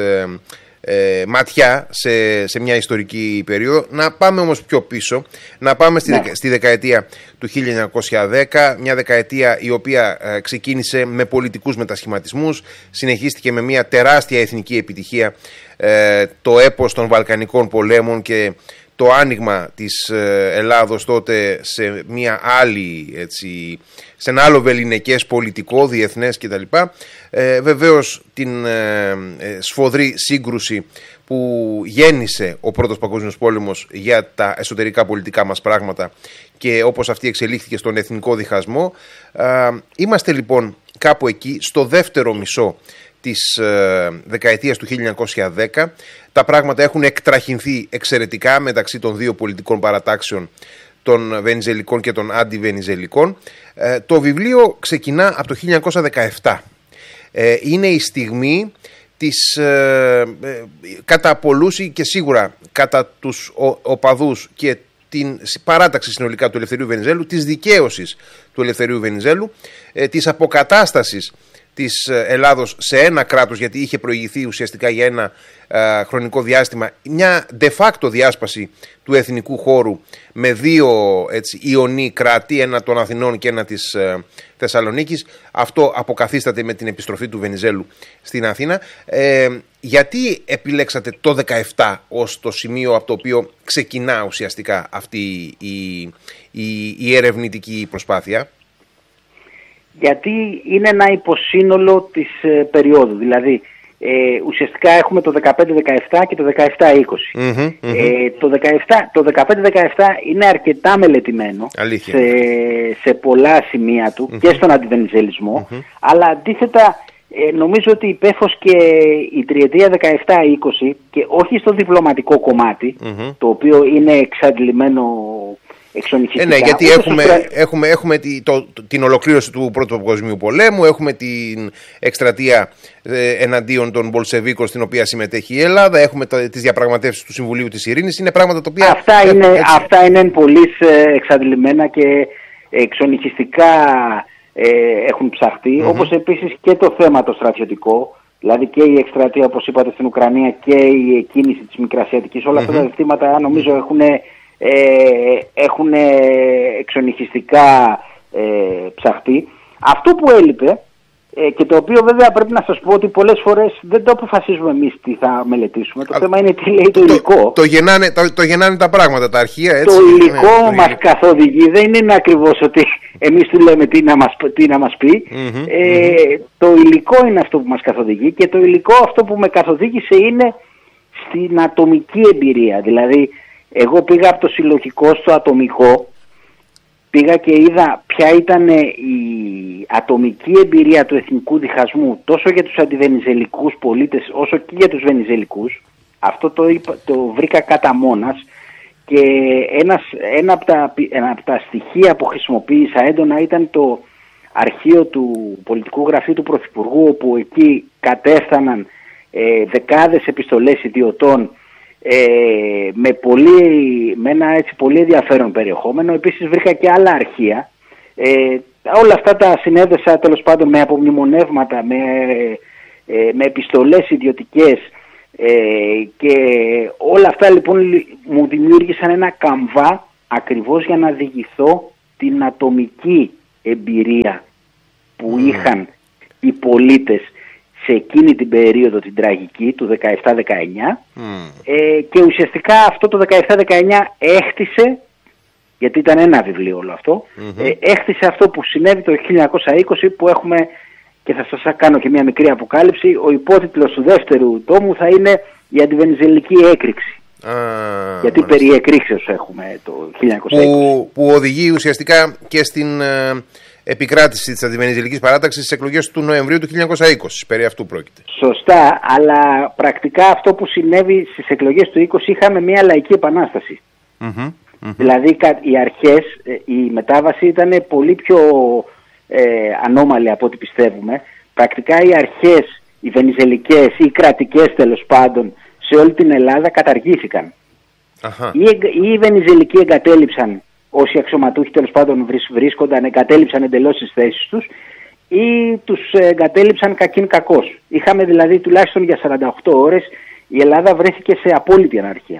ματιά σε μια ιστορική περίοδο. Να πάμε όμως πιο πίσω, να πάμε στη δεκαετία του 1910, μια δεκαετία η οποία ξεκίνησε με πολιτικούς μετασχηματισμούς, συνεχίστηκε με μια τεράστια εθνική επιτυχία, το έπος των Βαλκανικών πολέμων και το άνοιγμα της Ελλάδος τότε σε μια άλλη, σε ένα άλλο βεληνικές πολιτικό, διεθνές κτλ. Βεβαίως την σφοδρή σύγκρουση που γέννησε ο Πρώτος Παγκόσμιος Πόλεμος για τα εσωτερικά πολιτικά μας πράγματα και όπως αυτή εξελίχθηκε στον εθνικό διχασμό. Είμαστε λοιπόν κάπου εκεί στο δεύτερο μισό της δεκαετίας του 1910. Τα πράγματα έχουν εκτραχυνθεί εξαιρετικά μεταξύ των δύο πολιτικών παρατάξεων, των βενιζελικών και των αντιβενιζελικών. Το βιβλίο ξεκινά από το 1917. Είναι η στιγμή της κατά πολλούς και σίγουρα κατά τους οπαδούς και την παράταξη συνολικά του Ελευθερίου Βενιζέλου, της δικαίωσης του Ελευθερίου Βενιζέλου, της αποκατάστασης της Ελλάδος σε ένα κράτος, γιατί είχε προηγηθεί ουσιαστικά για ένα χρονικό διάστημα μια de facto διάσπαση του εθνικού χώρου με δύο ιονί κράτη, ένα των Αθηνών και ένα της Θεσσαλονίκης. Αυτό αποκαθίσταται με την επιστροφή του Βενιζέλου στην Αθήνα. Γιατί επιλέξατε το 17 ως το σημείο από το οποίο ξεκινά ουσιαστικά αυτή η ερευνητική προσπάθεια? Γιατί είναι ένα υποσύνολο της περίοδου, δηλαδή ουσιαστικά έχουμε το 15-17 και το 17-20. Το 15-17 είναι αρκετά μελετημένο σε πολλά σημεία του και στον αντιβενιζελισμό, αλλά αντίθετα νομίζω ότι υπέφος και η τριετία 17-20 και όχι στο διπλωματικό κομμάτι, το οποίο είναι εξαντλημένο εξονυχιστικά. Ναι, γιατί έχουμε την ολοκλήρωση του Πρώτου Παγκοσμίου Πολέμου, έχουμε την εκστρατεία εναντίον των Μπολσεβίκων στην οποία συμμετέχει η Ελλάδα, έχουμε τις διαπραγματεύσεις του Συμβουλίου της Ειρήνης. Είναι πράγματα τα οποία... Αυτά είναι πολύ εξαντλημένα και εξονυχιστικά έχουν ψαχτεί, όπως επίσης και το θέμα το στρατιωτικό, δηλαδή και η εκστρατεία, όπως είπατε, στην Ουκρανία και η κίνηση της Μικρασιατικής. Όλα αυτά τα ζητήματα νομίζω έχουν εξονυχιστικά ψαχτεί. Αυτό που έλειπε και το οποίο βέβαια πρέπει να σας πω ότι πολλές φορές δεν το αποφασίζουμε εμείς τι θα μελετήσουμε. Το θέμα είναι τι λέει το υλικό. Το γεννάνε τα πράγματα, τα αρχεία, έτσι. Το υλικό μας καθοδηγεί, δεν είναι ακριβώς ότι εμείς του λέμε τι να μας πει. Το υλικό είναι αυτό που μας καθοδηγεί και το υλικό αυτό που με καθοδήγησε είναι στην ατομική εμπειρία. Δηλαδή εγώ πήγα από το συλλογικό στο ατομικό, πήγα και είδα ποια ήταν η ατομική εμπειρία του εθνικού διχασμού τόσο για τους αντιβενιζελικούς πολίτες όσο και για τους βενιζελικούς. Αυτό το βρήκα κατά μόνας και ένα από τα στοιχεία που χρησιμοποίησα έντονα ήταν το αρχείο του πολιτικού γραφείου του Πρωθυπουργού, όπου εκεί κατέφθαναν δεκάδες επιστολές ιδιωτών με ένα έτσι πολύ ενδιαφέρον περιεχόμενο. Επίσης βρήκα και άλλα αρχεία. Όλα αυτά τα συνέδεσα τέλος πάντων με απομνημονεύματα, με με επιστολές ιδιωτικές, και όλα αυτά λοιπόν μου δημιούργησαν ένα καμβά ακριβώς για να διηγηθώ την ατομική εμπειρία που είχαν οι πολίτες σε εκείνη την περίοδο την τραγική του 17-19, και ουσιαστικά αυτό το 17-19 έχτισε, γιατί ήταν ένα βιβλίο όλο αυτό, έχτισε αυτό που συνέβη το 1920 που έχουμε, και θα σας κάνω και μια μικρή αποκάλυψη, ο υπότιτλος του δεύτερου τόμου θα είναι η αντιβενιζελική έκρηξη. Γιατί περί εκρήξεως έχουμε το 1920. Που οδηγεί ουσιαστικά και στην επικράτηση της αντιβενιζελικής παράταξης στις εκλογές του Νοεμβρίου του 1920. Περί αυτού πρόκειται. Σωστά, αλλά πρακτικά αυτό που συνέβη στις εκλογές του 20 είχαμε μια λαϊκή επανάσταση. Δηλαδή οι αρχές, η μετάβαση ήταν πολύ πιο ανώμαλη από ό,τι πιστεύουμε. Πρακτικά οι αρχές, οι βενιζελικές ή οι κρατικές τέλος πάντων σε όλη την Ελλάδα καταργήθηκαν. Οι βενιζελικοί εγκατέλειψαν, όσοι αξιωματούχοι τέλος πάντων βρίσκονταν, εγκατέλειψαν εντελώς τις θέσεις τους, ή τους εγκατέλειψαν κακήν κακώς. Είχαμε δηλαδή τουλάχιστον για 48 ώρες η Ελλάδα βρέθηκε σε απόλυτη αναρχία.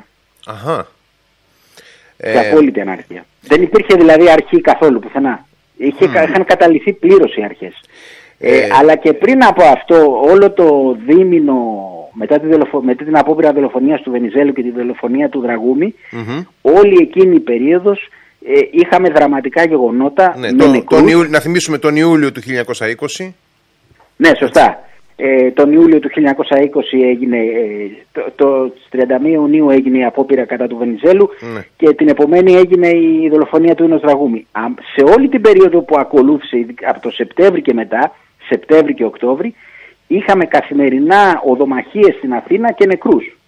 Σε απόλυτη αναρχία. Δεν υπήρχε δηλαδή αρχή καθόλου πουθενά. Είχαν καταληθεί πλήρως οι αρχές. Αλλά και πριν από αυτό, όλο το δίμηνο μετά την απόπειρα δολοφονίας του Βενιζέλου και τη δολοφονία του Δραγούμη, όλη εκείνη η περίοδος είχαμε δραματικά γεγονότα. Να θυμίσουμε τον Ιούλιο του 1920. Ναι, σωστά. Τον Ιούλιο του 1920 έγινε, το 31 Ιουνίου έγινε η απόπειρα κατά του Βενιζέλου, και την επομένη έγινε η δολοφονία του Ίνος Δραγούμη. Σε όλη την περίοδο που ακολούθησε, από το Σεπτέμβρη και μετά, Σεπτέμβρη και Οκτώβρη, είχαμε καθημερινά οδομαχίες στην Αθήνα και νεκρούς.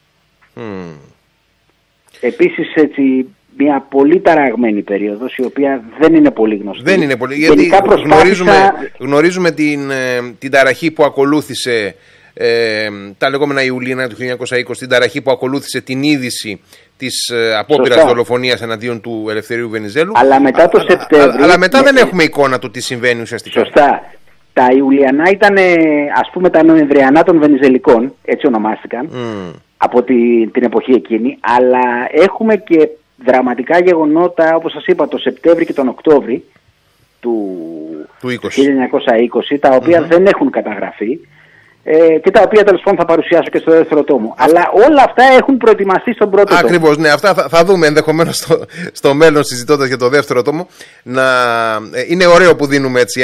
Επίσης έτσι μια πολύ ταραγμένη περίοδος, η οποία δεν είναι πολύ γνωστή. Δεν είναι πολύ, γιατί γνωρίζουμε την ταραχή που ακολούθησε, τα λεγόμενα Ιουλίνα του 1920, την ταραχή που ακολούθησε την είδηση της απόπειρας δολοφονίας εναντίον του Ελευθερίου Βενιζέλου. Αλλά μετά το Σεπτέμβριο... Αλλά μετά δεν έχουμε εικόνα του τι συμβαίνει ουσιαστικά. Σωστά. Τα Ιουλιανά ήταν, ας πούμε, τα Νοεμβριανά των Βενιζελικών, έτσι ονομάστηκαν, από την εποχή εκείνη, αλλά έχουμε και δραματικά γεγονότα, όπως σας είπα, το Σεπτέμβρη και τον Οκτώβρη του 1920, τα οποία δεν έχουν καταγραφεί, και τα οποία τέλος πάντων θα παρουσιάσω και στο δεύτερο τόμο. Αλλά όλα αυτά έχουν προετοιμαστεί στον πρώτο τόμο. Ακριβώς, ναι, αυτά θα δούμε ενδεχομένως στο μέλλον, συζητώντας για το δεύτερο τόμο. Είναι ωραίο που δίνουμε έτσι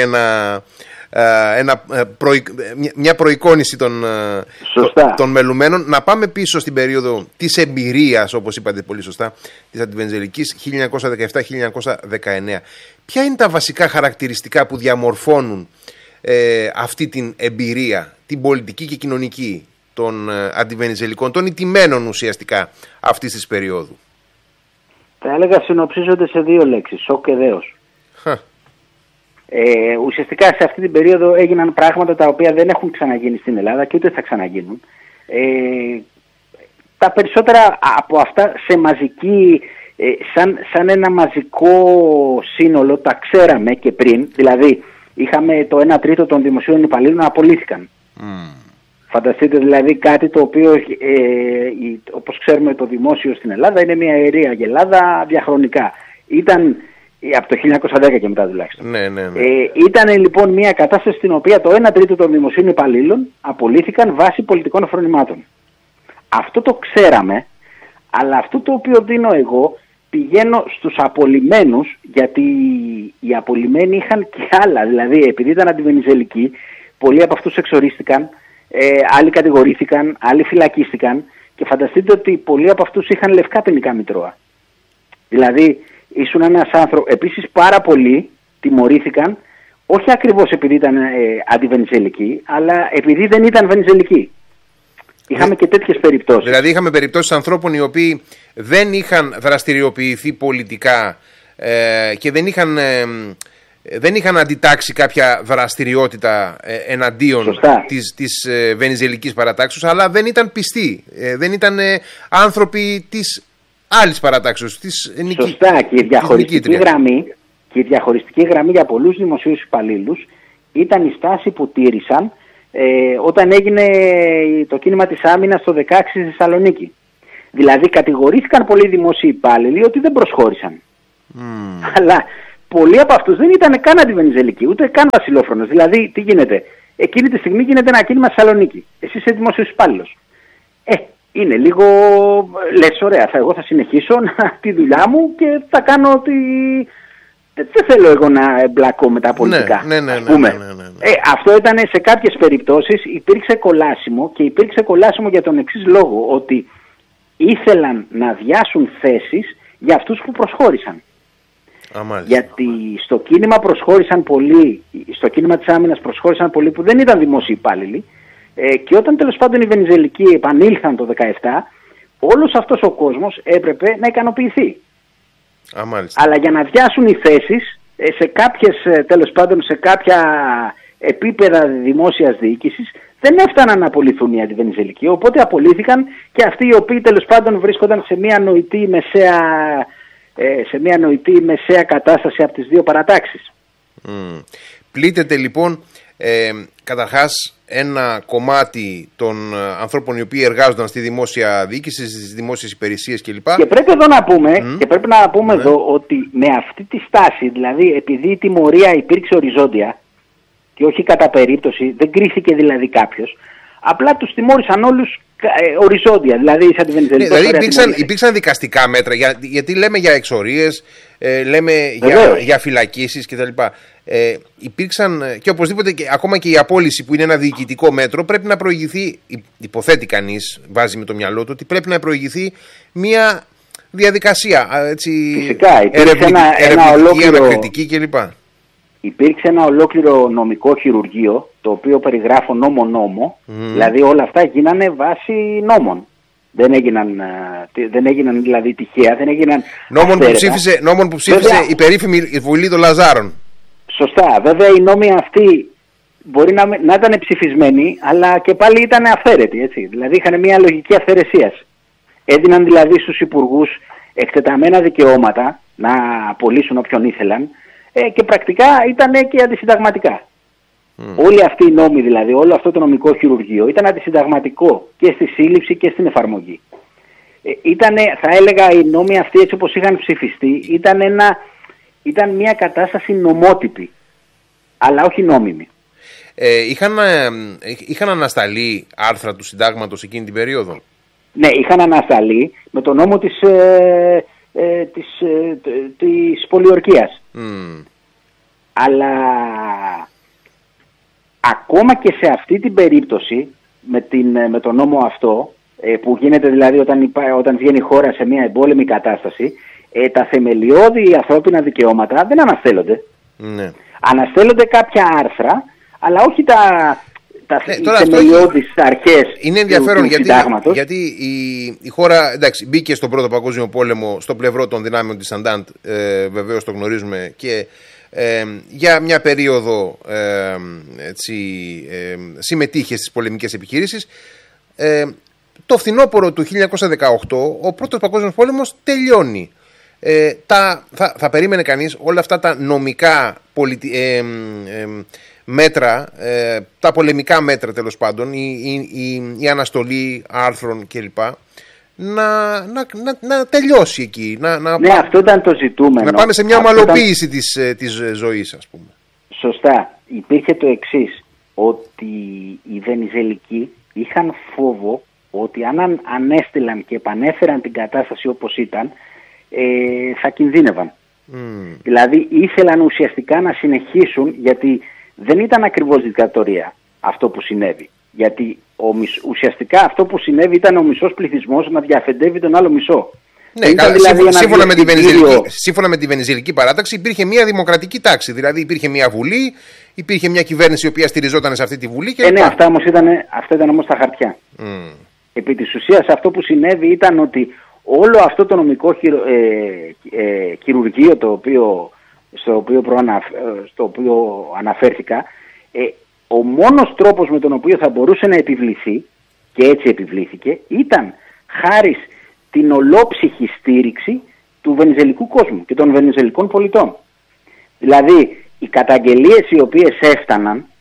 μια προεικόνηση των μελουμένων. Να πάμε πίσω στην περίοδο της εμπειρίας, όπως είπατε πολύ σωστά, της αντιβενιζελικής 1917-1919. Ποια είναι τα βασικά χαρακτηριστικά που διαμορφώνουν αυτή την εμπειρία, την πολιτική και κοινωνική των αντιβενιζελικών, των ηττημένων ουσιαστικά αυτής της περίοδου? Θα έλεγα συνοψίζονται σε δύο λέξεις: σοκ και δέος. Ουσιαστικά σε αυτή την περίοδο έγιναν πράγματα τα οποία δεν έχουν ξαναγίνει στην Ελλάδα και ούτε θα ξαναγίνουν. Τα περισσότερα από αυτά σε μαζική, σαν ένα μαζικό σύνολο, τα ξέραμε και πριν. Δηλαδή είχαμε το 1 τρίτο των δημοσίων υπαλλήλων απολύθηκαν. Φανταστείτε δηλαδή κάτι το οποίο, όπως ξέρουμε, το δημόσιο στην Ελλάδα είναι μια ιερή αγελάδα διαχρονικά. Ήταν από το 1910 και μετά τουλάχιστον. Ήταν λοιπόν μια κατάσταση στην οποία το 1 τρίτο των δημοσίων υπαλλήλων απολύθηκαν βάσει πολιτικών φρονημάτων. Αυτό το ξέραμε, αλλά αυτό το οποίο δίνω εγώ, πηγαίνω στους απολυμένους, γιατί οι απολυμένοι είχαν και άλλα. Δηλαδή επειδή ήταν αντιβενιζελικοί, πολλοί από αυτούς εξορίστηκαν, άλλοι κατηγορήθηκαν, άλλοι φυλακίστηκαν, και φανταστείτε ότι πολλοί από αυτούς είχαν λευκά ποινικά μητρώα. Δηλαδή ήσουν ένας άνθρωπος. Επίσης πάρα πολλοί τιμωρήθηκαν, όχι ακριβώς επειδή ήταν αντιβενιζελικοί, αλλά επειδή δεν ήταν βενιζελικοί. Είχαμε και τέτοιες περιπτώσεις. Δηλαδή είχαμε περιπτώσεις ανθρώπων οι οποίοι δεν είχαν δραστηριοποιηθεί πολιτικά και δεν είχαν αντιτάξει κάποια δραστηριότητα εναντίον της βενιζελικής παρατάξεως, αλλά δεν ήταν πιστοί, δεν ήταν άνθρωποι της άλλης παρατάξεως. Σωστά, και η διαχωριστική γραμμή για πολλούς δημοσίους υπαλλήλους ήταν η στάση που τήρησαν όταν έγινε το κίνημα της άμυνας το 16 στη Θεσσαλονίκη. Δηλαδή κατηγορήθηκαν πολλοί δημόσιοι υπάλληλοι ότι δεν προσχώρησαν. Αλλά πολλοί από αυτούς δεν ήταν καν αντιβενιζελικοί, ούτε καν βασιλόφρονες. Δηλαδή τι γίνεται? Εκείνη τη στιγμή γίνεται ένα κίνημα στη Θεσσαλονίκη. Εσύ είσαι δημόσιος υπάλληλος. Είναι λίγο, λες ωραία, εγώ θα συνεχίσω τη δουλειά μου και θα κάνω ότι δεν θέλω εγώ να εμπλακώ με τα πολιτικά. Ναι. Αυτό ήταν σε κάποιες περιπτώσεις, υπήρξε κολάσιμο, και υπήρξε κολάσιμο για τον εξής λόγο, ότι ήθελαν να αδειάσουν θέσεις για αυτούς που προσχώρησαν. Γιατί στο κίνημα προσχώρησαν πολλοί, στο κίνημα της άμυνας προσχώρησαν πολλοί που δεν ήταν δημόσιοι υπάλληλοι, και όταν τέλος πάντων οι Βενιζελικοί επανήλθαν το 17, όλος αυτός ο κόσμος έπρεπε να ικανοποιηθεί. Αλλά για να αδειάσουν οι θέσεις σε κάποιες, τέλος πάντων σε κάποια επίπεδα δημόσιας διοίκησης, δεν έφταναν να απολυθούν οι αντιβενιζελικοί, οπότε απολύθηκαν και αυτοί οι οποίοι τέλος πάντων βρίσκονταν σε μια νοητή μεσαία κατάσταση από τις δύο παρατάξεις. Πλήττεται λοιπόν καταρχάς ένα κομμάτι των ανθρώπων οι οποίοι εργάζονταν στη δημόσια διοίκηση, στις δημόσιες υπηρεσίες κλπ. Και πρέπει εδώ να πούμε, εδώ ότι με αυτή τη στάση, δηλαδή επειδή η τιμωρία υπήρξε οριζόντια και όχι κατά περίπτωση, δεν κρίθηκε δηλαδή κάποιος, απλά τους τιμώρησαν όλους οριζόντια, δηλαδή σαν τη Βενιζελικό. Δηλαδή υπήρξαν δικαστικά μέτρα, γιατί λέμε για εξορίες, λέμε για φυλακίσεις κτλ. Υπήρξαν και οπωσδήποτε ακόμα και η απόλυση που είναι ένα διοικητικό μέτρο πρέπει να προηγηθεί, υποθέτει κανείς, βάζει με το μυαλό του, ότι πρέπει να προηγηθεί μια διαδικασία ερευνητική, ανακριτική κλπ. Υπήρξε ένα ολόκληρο νομικό χειρουργείο, το οποίο περιγράφω νόμο, δηλαδή όλα αυτά γίνανε βάσει νόμων. Δεν έγιναν δηλαδή τυχαία, δεν έγιναν νόμων που ψήφισε η περίφημη Βουλή των Λαζάρων. Σωστά. Βέβαια οι νόμοι αυτοί μπορεί να ήταν ψηφισμένοι, αλλά και πάλι ήταν αυθαίρετοι, έτσι. Δηλαδή είχαν μια λογική αυθαιρεσίας. Έδιναν δηλαδή στους υπουργούς εκτεταμένα δικαιώματα να απολύσουν όποιον ήθελαν, και πρακτικά ήταν και αντισυνταγματικά. Όλοι αυτοί οι νόμοι, δηλαδή όλο αυτό το νομικό χειρουργείο ήταν αντισυνταγματικό και στη σύλληψη και στην εφαρμογή. Θα έλεγα οι νόμοι αυτοί έτσι όπως είχαν ψηφιστεί ήταν μια κατάσταση νομότυπη, αλλά όχι νόμιμη. Είχαν ανασταλεί άρθρα του συντάγματος εκείνη την περίοδο? Ναι, είχαν ανασταλεί με το νόμο της πολιορκίας. Αλλά ακόμα και σε αυτή την περίπτωση με τον νόμο αυτό, που γίνεται δηλαδή όταν βγαίνει η χώρα σε μια εμπόλεμη κατάσταση, τα θεμελιώδη ανθρώπινα δικαιώματα δεν αναστέλλονται. Ναι. Αναστέλλονται κάποια άρθρα, αλλά όχι τα θεμελιώδεις αρχές. Είναι ενδιαφέρον γιατί η χώρα μπήκε στον Πρώτο Παγκόσμιο Πόλεμο στο πλευρό των δυνάμεων της Αντάντ, βεβαίως το γνωρίζουμε, και για μια περίοδο συμμετείχε στις πολεμικές επιχειρήσεις. Το φθινόπωρο του 1918 ο Πρώτος Παγκόσμιος Πόλεμος τελειώνει. Θα περίμενε κανείς όλα αυτά τα νομικά μέτρα, τα πολεμικά μέτρα τέλος πάντων, η αναστολή άρθρων κλπ. Να τελειώσει εκεί. Ναι, αυτό ήταν το ζητούμενο. Να πάμε σε μια ομαλοποίηση της ζωής, ας πούμε. Σωστά. Υπήρχε το εξής, ότι οι Βενιζελικοί είχαν φόβο ότι αν ανέστηλαν και επανέφεραν την κατάσταση όπως ήταν, θα κινδύνευαν. Δηλαδή ήθελαν ουσιαστικά να συνεχίσουν, γιατί δεν ήταν ακριβώς δικτατορία αυτό που συνέβη. Γιατί ουσιαστικά αυτό που συνέβη ήταν ο μισός πληθυσμός να διαφεντεύει τον άλλο μισό. Ναι, σύμφωνα με τη Βενιζελική παράταξη υπήρχε μια δημοκρατική τάξη. Δηλαδή υπήρχε μια βουλή, υπήρχε μια κυβέρνηση η οποία στηριζόταν σε αυτή τη βουλή. Ναι, αυτά ήταν όμως τα χαρτιά. Επί της ουσίας αυτό που συνέβη ήταν ότι όλο αυτό το νομικό χειρουργείο στο οποίο αναφέρθηκα, ο μόνος τρόπος με τον οποίο θα μπορούσε να επιβληθεί, και έτσι επιβλήθηκε, ήταν χάρη την ολόψυχη στήριξη του βενιζελικού κόσμου και των βενιζελικών πολιτών. Δηλαδή οι καταγγελίες οι οποίες έφταναν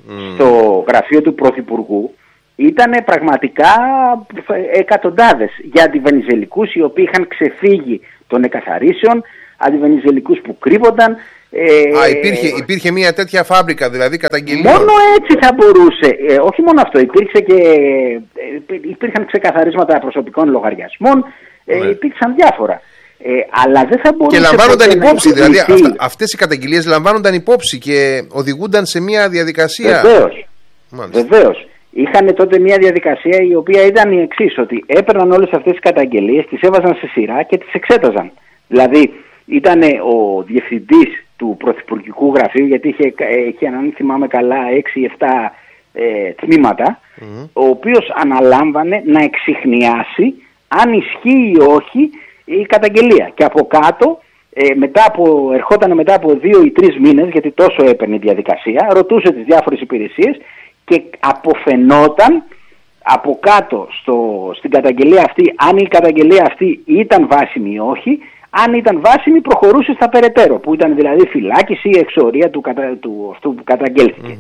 στο γραφείο του Πρωθυπουργού ήταν πραγματικά εκατοντάδες για αντιβενιζελικούς οι οποίοι είχαν ξεφύγει των εκαθαρίσεων, αντιβενιζελικούς που κρύβονταν. Υπήρχε μια τέτοια φάμπρικα, δηλαδή καταγγελίων. Μόνο έτσι θα μπορούσε. Όχι μόνο αυτό, υπήρχαν ξεκαθαρίσματα προσωπικών λογαριασμών, υπήρξαν διάφορα. Αλλά δεν θα μπορούσε. Και λαμβάνονταν υπόψη, δηλαδή αυτές οι καταγγελίες λαμβάνονταν υπόψη και οδηγούνταν σε μια διαδικασία. Βεβαίως. Είχαν τότε μια διαδικασία η οποία ήταν η εξής, ότι έπαιρναν όλες αυτές τις καταγγελίες, τις έβαζαν σε σειρά και τις εξέταζαν. Δηλαδή ήταν ο διευθυντής του Πρωθυπουργικού Γραφείου, γιατί είχε αν θυμάμαι καλά 6-7 τμήματα, ο οποίος αναλάμβανε να εξιχνιάσει αν ισχύει ή όχι η καταγγελία. Και από κάτω, ερχόταν μετά από 2 ή 3 μήνες, γιατί τόσο έπαιρνε η διαδικασία, ρωτούσε τις διάφορες υπηρεσίες και αποφαινόταν από κάτω στην καταγγελία αυτή αν η καταγγελία αυτή ήταν βάσιμη ή όχι. Αν ήταν βάσιμη, προχωρούσε στα περαιτέρω, που ήταν δηλαδή φυλάκιση ή εξορία του αυτού που καταγγέλθηκε.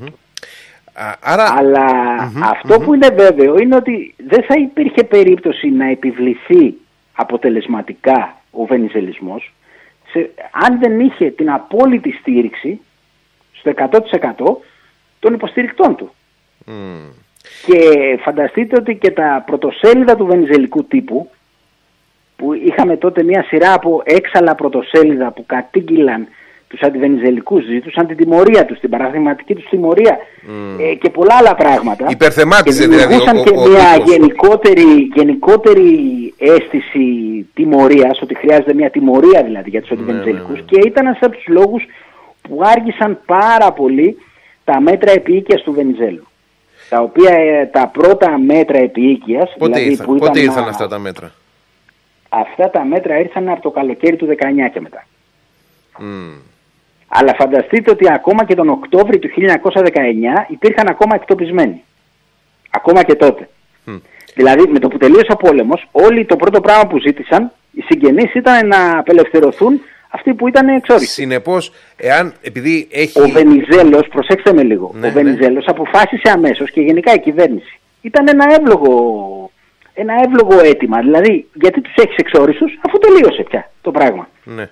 Αλλά αυτό που είναι βέβαιο είναι ότι δεν θα υπήρχε περίπτωση να επιβληθεί αποτελεσματικά ο βενιζελισμός αν δεν είχε την απόλυτη στήριξη στο 100% των υποστηρικτών του. Και φανταστείτε ότι και τα πρωτοσέλιδα του βενιζελικού τύπου, που είχαμε τότε μια σειρά από έξαλα πρωτοσέλιδα που κατήγγυλαν τους αντιβενιζελικούς, ζητούσαν την τιμωρία τους, την παραδειγματική τους τιμωρία και πολλά άλλα πράγματα. Υπερθεμάτιζε δηλαδή. Δημιουργούσαν και μια γενικότερη αίσθηση τιμωρίας, ότι χρειάζεται μια τιμωρία δηλαδή για τους αντιβενιζελικούς, και ήταν ένας από τους λόγους που άργησαν πάρα πολύ τα μέτρα επίοικιας του Βενιζέλου. Τα οποία τα πρώτα μέτρα επίοικιας... Πότε ήρθαν αυτά τα μέτρα? Αυτά τα μέτρα ήρθαν από το καλοκαίρι του 19 και μετά. Αλλά φανταστείτε ότι ακόμα και τον Οκτώβρη του 1919 υπήρχαν ακόμα εκτοπισμένοι. Ακόμα και τότε. Δηλαδή με το που τελείωσε ο πόλεμος, όλοι το πρώτο πράγμα που ζήτησαν, οι συγγενείς, ήταν να απελευθερωθούν αυτοί που ήταν εξόριστοι. Συνεπώς, επειδή έχει... Ο Βενιζέλος, προσέξτε με λίγο, ο Βενιζέλος αποφάσισε αμέσως, και γενικά η κυβέρνηση, ήταν ένα εύλογο αίτημα. Δηλαδή, γιατί τους έχεις εξόριστους, αφού τελείωσε πια το πράγμα.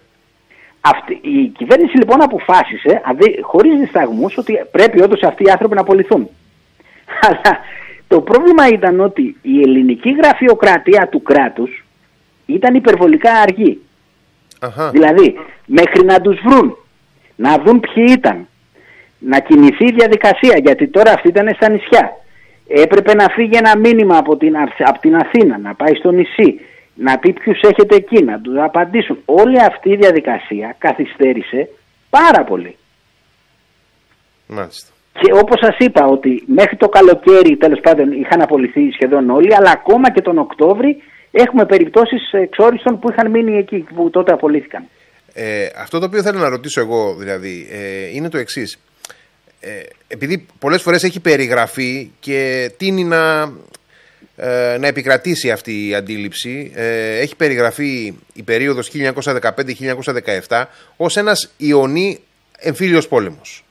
Η κυβέρνηση λοιπόν αποφάσισε, χωρίς δισταγμούς, ότι πρέπει όντως αυτοί οι άνθρωποι να απολυθούν. Αλλά το πρόβλημα ήταν ότι η ελληνική γραφειοκρατία του κράτους ήταν υπερβολικά αργή. Δηλαδή, μέχρι να τους βρουν, να δουν ποιοι ήταν, να κινηθεί η διαδικασία, γιατί τώρα αυτή ήταν στα νησιά. Έπρεπε να φύγει ένα μήνυμα από την Αθήνα, να πάει στο νησί, να πει ποιους έχετε εκεί, να τους απαντήσουν. Όλη αυτή η διαδικασία καθυστέρησε πάρα πολύ. Μάλιστα. Και όπως σας είπα, ότι μέχρι το καλοκαίρι τέλος πάντων είχαν απολυθεί σχεδόν όλοι, αλλά ακόμα και τον Οκτώβρη έχουμε περιπτώσεις εξόριστων που είχαν μείνει εκεί, που τότε απολύθηκαν. Αυτό το οποίο θέλω να ρωτήσω εγώ δηλαδή είναι το εξής. Επειδή πολλές φορές έχει περιγραφεί και τείνει να επικρατήσει αυτή η αντίληψη, έχει περιγραφεί η περίοδος 1915-1917 ως ένας Ιωνί εμφύλιος πόλεμος.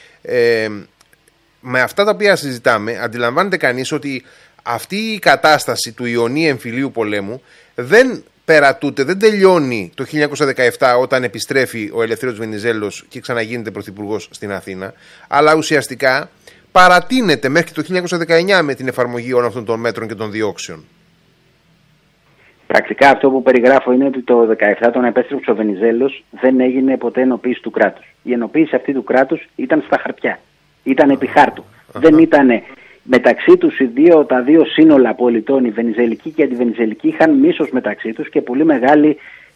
Με αυτά τα οποία συζητάμε, αντιλαμβάνεται κανείς ότι αυτή η κατάσταση του Ιωνί εμφυλίου πολέμου δεν περατούται, δεν τελειώνει το 1917 όταν επιστρέφει ο Ελευθέριος Βενιζέλος και ξαναγίνεται πρωθυπουργός στην Αθήνα, αλλά ουσιαστικά παρατείνεται μέχρι το 1919 με την εφαρμογή όλων αυτών των μέτρων και των διώξεων. Πρακτικά αυτό που περιγράφω είναι ότι το 1917 όταν επέστρεψε ο Βενιζέλος δεν έγινε ποτέ ενοποίηση του κράτους. Η ενοποίηση αυτή του κράτους ήταν στα χαρτιά, ήταν επί χάρτου. Δεν ήταν μεταξύ τους τα δύο σύνολα πολιτών, οι βενιζελικοί και οι αντιβενιζελικοί, είχαν μίσος μεταξύ τους και πολύ μεγάλη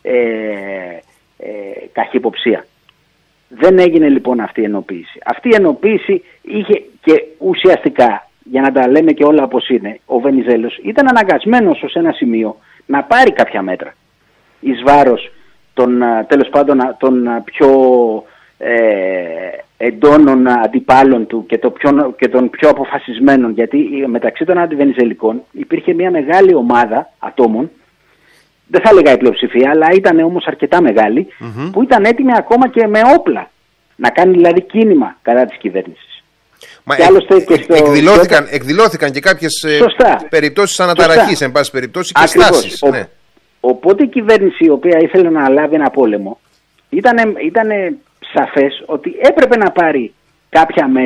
καχυποψία. Δεν έγινε λοιπόν αυτή η ενοποίηση. Αυτή η ενοποίηση είχε και ουσιαστικά, για να τα λέμε και όλα όπως είναι, ο Βενιζέλος ήταν αναγκασμένος ως ένα σημείο να πάρει κάποια μέτρα εις βάρος τέλος πάντων των πιο εντόνων αντιπάλων του και των πιο αποφασισμένων, γιατί μεταξύ των αντιβενιζελικών υπήρχε μια μεγάλη ομάδα ατόμων, δεν θα έλεγα η πλειοψηφία, αλλά ήταν όμως αρκετά μεγάλη, που ήταν έτοιμοι ακόμα και με όπλα να κάνει δηλαδή κίνημα κατά της κυβέρνησης. Μα και άλλωστε και εκδηλώθηκαν και κάποιες περιπτώσεις αναταραχής, εν πάση περιπτώσει, και στάσεις. Ναι. Οπότε η κυβέρνηση η οποία ήθελε να λάβει ένα πόλεμο ήταν σαφές ότι έπρεπε να πάρει κάποια μέτρα